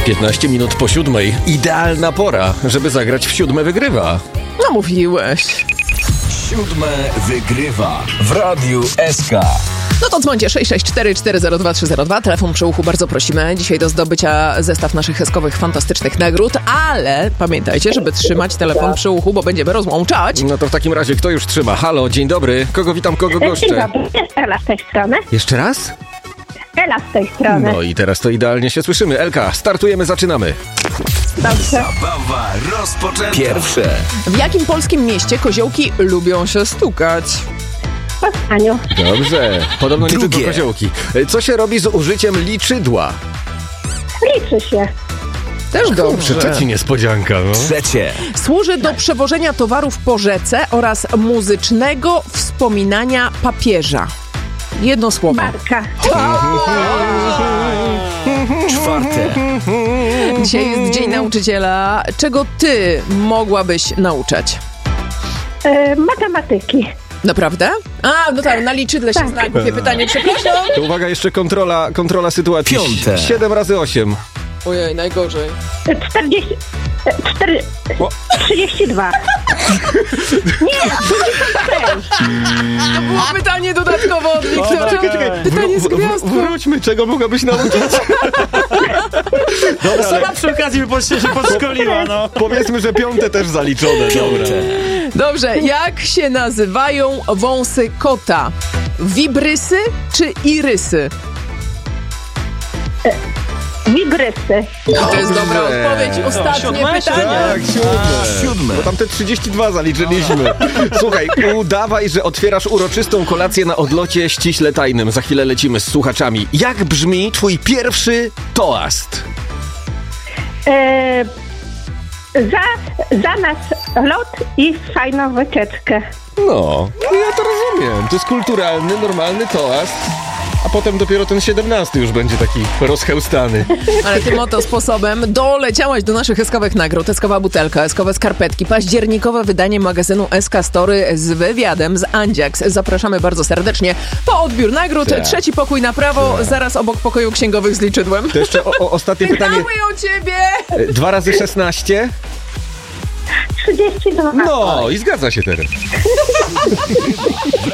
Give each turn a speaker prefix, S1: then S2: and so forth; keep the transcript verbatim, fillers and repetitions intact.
S1: piętnaście minut po siódmej. Idealna pora, żeby zagrać w Siódme Wygrywa.
S2: No mówiłeś.
S3: Siódme Wygrywa w Radiu S K.
S2: No to dzwońcie sześć sześć cztery cztery zero dwa trzy zero dwa. Telefon przy uchu bardzo prosimy. Dzisiaj do zdobycia zestaw naszych eskowych fantastycznych nagród, ale pamiętajcie, żeby trzymać telefon przy uchu, bo będziemy rozłączać.
S1: No to w takim razie kto już trzyma? Halo, dzień dobry. Kogo witam, kogo goszczę?
S4: Dzień dobry, jest Ela z tej strony.
S1: Jeszcze raz?
S4: Ela z tej strony.
S1: No i teraz to idealnie się słyszymy. Elka, startujemy, zaczynamy.
S4: Dobrze.
S3: Zabawa rozpoczęta. Pierwsze.
S2: W jakim polskim mieście koziołki lubią się stukać?
S4: W Poznaniu.
S1: Dobrze. Podobno nie
S3: Drugie.
S1: tylko koziołki. Co się robi z użyciem liczydła?
S4: Liczy się.
S2: Też dobrze.
S1: Trzeci niespodzianka, no.
S3: Trzecie.
S2: Służy do przewożenia towarów po rzece oraz muzycznego wspominania papieża. Jedno słowo.
S4: Barka.
S3: Czwarte.
S2: Dzisiaj jest Dzień Nauczyciela. Czego ty mogłabyś nauczać?
S4: E, matematyki.
S2: Naprawdę? A, no tak, na liczydle się
S4: Tak.
S2: zna. Głupie pytanie, przepraszam.
S1: To uwaga, jeszcze kontrola, kontrola sytuacji.
S3: Piąte.
S1: siedem razy osiem.
S2: Ojej, najgorzej.
S4: E, czterdzieści. e, cztery,
S1: O.
S4: trzydzieści dwa. Nie,
S2: To było pytanie dodatkowo od Wiktora.
S1: Czekaj, czekaj.
S2: Pytanie z
S1: Wró- wró-
S2: gwiazdką.
S1: Wróćmy, czego mogłabyś nauczyć? Dobra, ale
S5: Sama przy okazji by się podszkoliła, no.
S1: powiedzmy, że piąte też zaliczone. Dobra.
S3: Piąte.
S2: Dobrze, jak się nazywają wąsy kota? Wibrysy czy irysy?
S4: wigrysy.
S2: To jest dobra odpowiedź. Ostatnie
S5: siódme,
S2: pytanie.
S1: Tak, siódme.
S3: Siódme.
S1: Bo tam te trzydzieści dwa zaliczyliśmy. Słuchaj, udawaj, że otwierasz uroczystą kolację na odlocie ściśle tajnym. Za chwilę lecimy z słuchaczami. Jak brzmi twój pierwszy toast?
S4: E, za, za nas lot i fajną wycieczkę.
S1: No, ja to rozumiem. To jest kulturalny, normalny toast. A potem dopiero ten siedemnasty już będzie taki rozchełstany.
S2: Ale tym oto sposobem doleciałaś do naszych eskowych nagród. Eskowa butelka, eskowe skarpetki, październikowe wydanie magazynu S K Story z wywiadem z Andziaks. Zapraszamy bardzo serdecznie po odbiór nagród.
S1: Tak.
S2: Trzeci pokój na prawo, zaraz obok pokoju księgowych z liczydłem.
S1: To jeszcze o, o, ostatnie pytanie.
S2: Pytały o ciebie!
S1: Dwa razy szesnaście?
S4: trzydzieści dwa.
S1: No i zgadza się teraz.